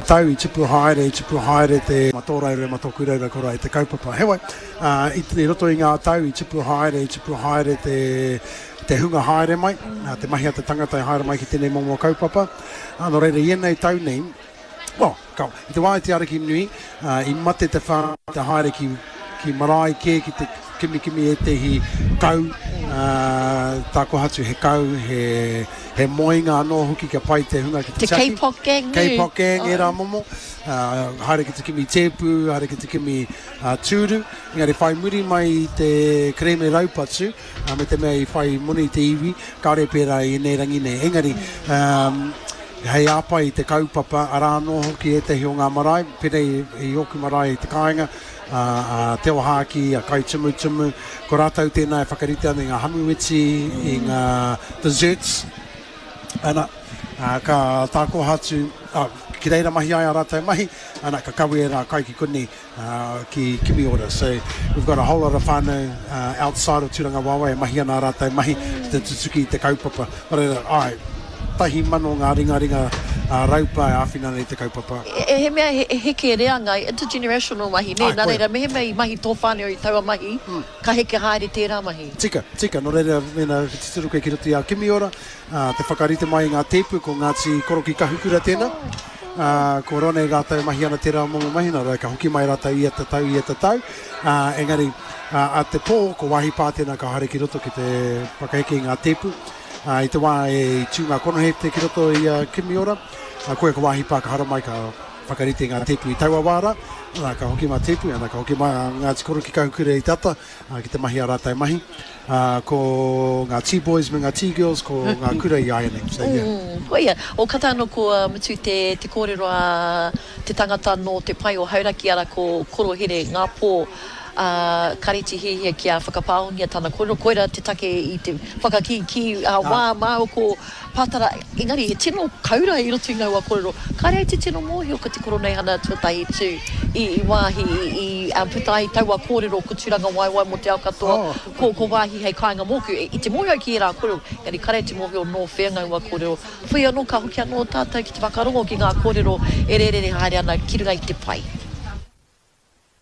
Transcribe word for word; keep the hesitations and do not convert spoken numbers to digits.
tau i tupu haere, i tupu haere te matoraira, matokureira kora i te kaupapa. Hewa, uh, i te roto i ngā tau i tupu haere, i tupu haere te, te hunga haere mai, uh, te mahi a te tangata i haere mai ki tēnei momo kaupapa. Ano reira i enei tau nei, well, kau, i te wāi te araki nui, uh, i mate te whā, te haere ki, ki marae ke, ki te kimi kimi e te hi kau, uh, tāko hatu he kau, he, he moinga anō hoki ka pai te hunga ki te Te K-pop gang nui. K-pop gang oh. e rā momo. Uh, haere ki te kimi tepu, haere ki te kimi uh, tūru. Engari whai muri mai i te kreme raupatsu, uh, me te mea i whai muni te iwi, kāre pērā i nei rangi nei. Engari, um, hei apa i te kaupapa, ara anō hoki e te hio ngā marae, pere i, i oku marae i te kāinga, uh, uh, te wahaki, a kai tumu tumu, ko rātau tēnā e whakarite ana i ngā hamuiti, i ngā desserts, ana, uh, ka tāko hatu, uh, ki reira mahi ai a rātou mahi, ana ka kawe e rā kai ki kuni uh, ki kimi ora. So we've got a whole lot of whānau uh, outside of Turanga Wawa e mahi ana a rātou mahi, te tutuki te kaupapa. Reira, ai, tahi mano ngā ringa ringa uh, raupa e awhina nei te kaupapa. E he mea he, heke rea ngai, intergenerational mahi, ne? Nā reira, me he mea i mahi tō whānau i taua mahi, mm. ka heke haere tērā mahi. Tika, tika, no reira, mena, ki te turu kei ki roto i a kimi ora, uh, te whakarite mai ngā tepu ko Ngāti Koroki Kahukura tēnā. Uh, ko rone e rātou mahi ana tērā momo mahi, nā rau ka hoki mai rātou i e te tau i e te tau. Uh, engari, uh, a te pō, ko wahi pātena ka hare ki roto ki te whakaheke i ngā tepu. Uh, I te wā e tū ngā konohefte ki roto i uh, kimi ora. Uh, koe ka wahi pā ka hara mai ka whakarite ngā tepu i taua wāra. Uh, ka hoki mai tepu, ana ka hoki mai Ngāti Koroki Kahukura i tata, uh, ki te mahi a rātou mahi. Uh, ko ngā T-boys me ngā T-girls, ko ngā kura i aia nei. So, yeah. Mm, Hoia, o kata anō ko uh, mutu te, te kōrero a te tangata no te pai o hauraki ara ko korohere ngā pō uh, kariti hihia ki a whakapāongia tana kōrero koera te take i te whakaki ki a uh, wā māo ko pātara. Engari, he tino kaura i roto i ngā wā kōrero. Kāre ai te tino mōhio ko te koronei hana tuatahi tū i, i wāhi i, i um, putai taua kōrero ko tūranga waiwai mo te ao katoa, oh. ko, ko wāhi hei kāinga mōku. I, i te mōhio ki e rā kōrero, engari kāre te mōhio no whea ngā wā kōrero. Whai anō ka hoki anō tātou ki te whakarongo ki ngā kōrero e re re re haere ana ki runga i te pai.